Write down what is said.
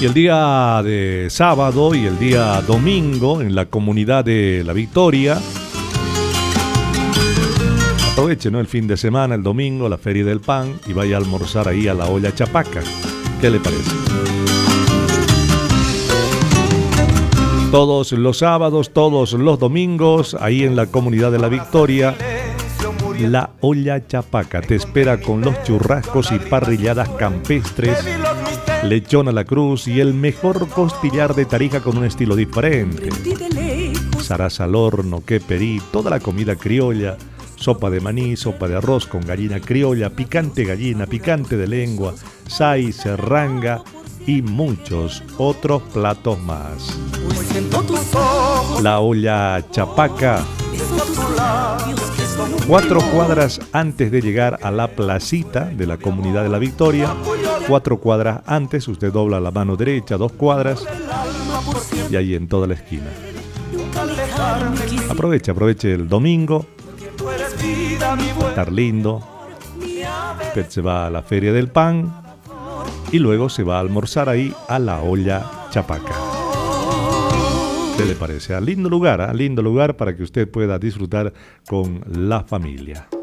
Y el día de sábado y el día domingo en la comunidad de La Victoria. Aproveche, ¿no?, el fin de semana, el domingo, la Feria del Pan, y vaya a almorzar ahí a la Olla Chapaca. ¿Qué le parece? Todos los sábados, todos los domingos, ahí en la comunidad de La Victoria, la Olla Chapaca te espera con los churrascos y parrilladas campestres, lechón a la cruz y el mejor costillar de Tarija con un estilo diferente. Zaraza al horno, queperí, toda la comida criolla, sopa de maní, sopa de arroz con gallina criolla, picante gallina, picante de lengua, say, serranga y muchos otros platos más. La Olla Chapaca, 4 cuadras antes de llegar a la placita de la comunidad de La Victoria. 4 cuadras antes, usted dobla la mano derecha, 2 cuadras, y ahí en toda la esquina. Aproveche el domingo, estar lindo. Usted se va a la Feria del Pan y luego se va a almorzar ahí a la Olla Chapaca. ¿Qué le parece? Lindo lugar para que usted pueda disfrutar con la familia.